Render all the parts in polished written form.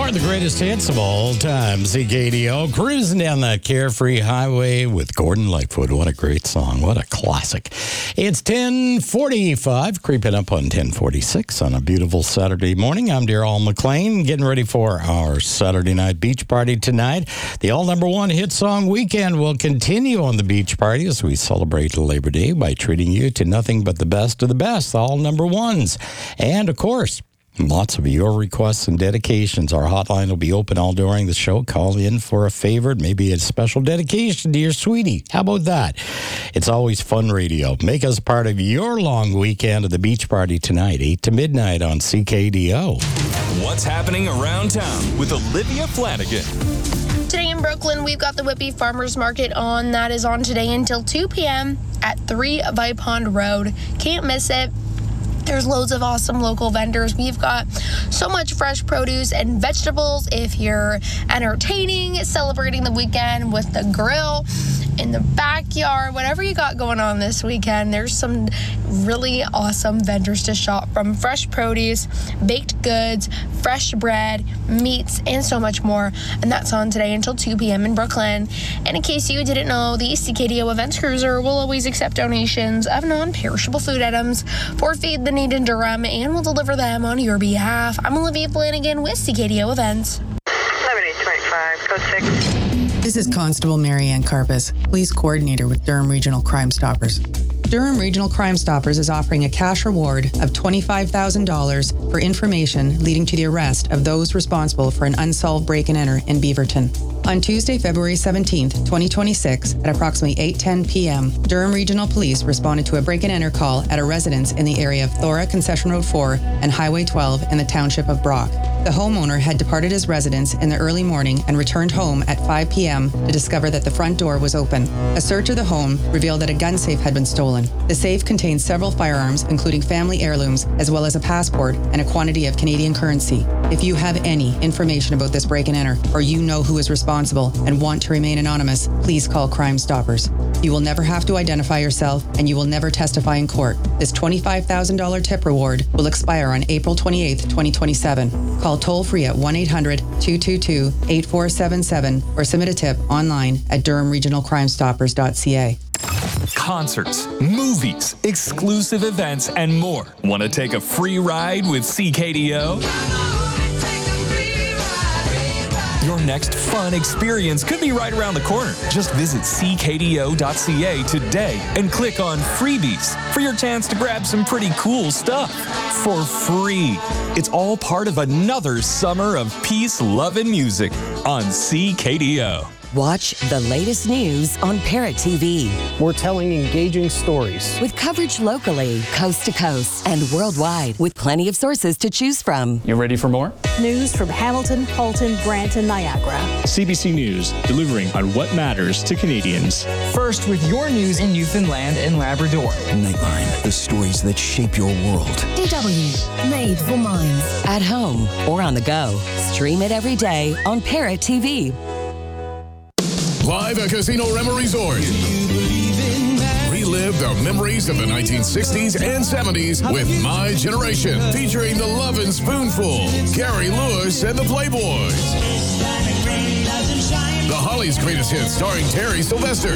More of the greatest hits of all time. CKDO cruising down that carefree highway with Gordon Lightfoot. What a great song. What a classic. It's 10:45, creeping up on 10:46 on a beautiful Saturday morning. I'm Darryl McLean, getting ready for our Saturday night beach party tonight. The all number one hit song weekend will continue on the beach party as we celebrate Labor Day by treating you to nothing but the best of the best, all number ones. And, of course, lots of your requests and dedications. Our hotline will be open all during the show. Call in for a favorite, maybe a special dedication to your sweetie. How about that? It's always fun radio. Make us part of your long weekend of the beach party tonight, 8 to midnight on CKDO. What's happening around town with Olivia Flanagan? Today in Brooklyn, we've got the Whitby Farmers Market on. That is on today until 2 p.m. at 3 Vipond Road. Can't miss it. There's loads of awesome local vendors. We've got so much fresh produce and vegetables. If you're entertaining, celebrating the weekend with the grill in the backyard, whatever you got going on this weekend, there's some really awesome vendors to shop from. Fresh produce, baked goods, fresh bread, meats, and so much more. And that's on today until 2 p.m. in Brooklyn. And in case you didn't know, the CKDO Events Cruiser will always accept donations of non-perishable food items for Feed the Need in Durham, and will deliver them on your behalf. I'm Olivia Flanagan with CKDO Events. 7825, code 6. This is Constable Mary Ann Karpus, Police Coordinator with Durham Regional Crime Stoppers. Durham Regional Crime Stoppers is offering a cash reward of $25,000 for information leading to the arrest of those responsible for an unsolved break-and-enter in Beaverton. On Tuesday, February 17th, 2026, at approximately 8:10 p.m., Durham Regional Police responded to a break-and-enter call at a residence in the area of Thora Concession Road 4 and Highway 12 in the township of Brock. The homeowner had departed his residence in the early morning and returned home at 5 p.m. to discover that the front door was open. A search of the home revealed that a gun safe had been stolen. The safe contained several firearms, including family heirlooms, as well as a passport and a quantity of Canadian currency. If you have any information about this break-and-enter, or you know who is responsible and want to remain anonymous, please call Crime Stoppers. You will never have to identify yourself, and you will never testify in court. This $25,000 tip reward will expire on April 28th, 2027. Call toll-free at 1-800-222-8477 or submit a tip online at durhamregionalcrimestoppers.ca. Concerts, movies, exclusive events, and more. Want to take a free ride with CKDO? Your next fun experience could be right around the corner. Just visit ckdo.ca today and click on Freebies for your chance to grab some pretty cool stuff for free. It's all part of another summer of peace, love, and music on CKDO. Watch the latest news on Parrot TV. We're telling engaging stories with coverage locally, coast to coast, and worldwide, with plenty of sources to choose from. You ready for more? News from Hamilton, Halton, Brant, and Niagara. CBC News, delivering on what matters to Canadians. First with your news in Newfoundland and Labrador. Nightline, the stories that shape your world. DW, made for minds. At home or on the go. Stream it every day on Parrot TV. Live at Casino Rema Resort. Relive the memories of the 1960s and 70s with My Generation, featuring the Lovin' Spoonful, Gary Lewis and the Playboys. The Hollies' Greatest Hits, starring Terry Sylvester.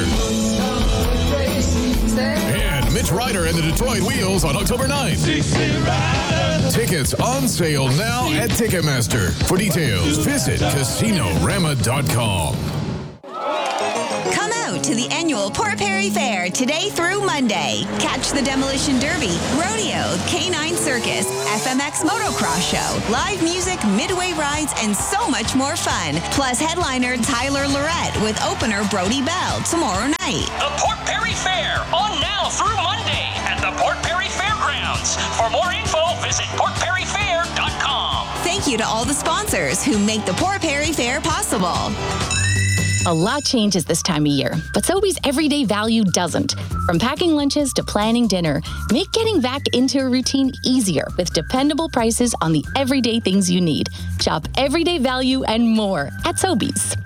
And Mitch Ryder and the Detroit Wheels on October 9th. Tickets on sale now at Ticketmaster. For details, visit CasinoRama.com. Come out to the annual Port Perry Fair today through Monday. Catch the Demolition Derby, rodeo, Canine Circus, FMX Motocross Show, live music, midway rides, and so much more fun. Plus headliner Tyler Lorette with opener Brody Bell tomorrow night. The Port Perry Fair, on now through Monday at the Port Perry Fairgrounds. For more info, visit portperryfair.com. Thank you to all the sponsors who make the Port Perry Fair possible. A lot changes this time of year, but Sobeys everyday value doesn't. From packing lunches to planning dinner, make getting back into a routine easier with dependable prices on the everyday things you need. Shop everyday value and more at Sobeys.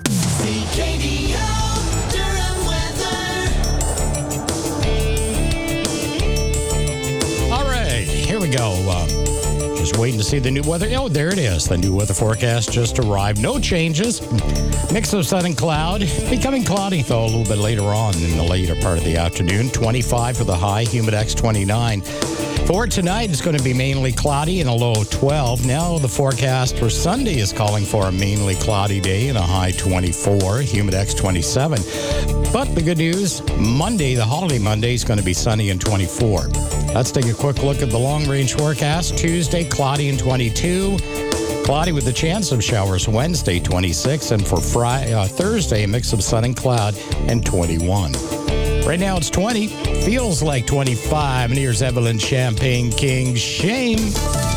All right, here we go. Just waiting to see the new weather. Oh, there it is. The new weather forecast just arrived. No changes. Mix of sun and cloud. Becoming cloudy, though, a little bit later on in the later part of the afternoon. 25 for the high, Humidex 29. For tonight, it's going to be mainly cloudy and a low 12. Now, the forecast for Sunday is calling for a mainly cloudy day and a high 24, Humidex 27. But the good news, Monday, the holiday Monday, is going to be sunny and 24. Let's take a quick look at the long-range forecast. Tuesday, cloudy and 22. Cloudy with a chance of showers Wednesday, 26. And for Thursday, a mix of sun and cloud and 21. Right now it's 20. Feels like 25. And here's Evelyn Champagne King. Shame.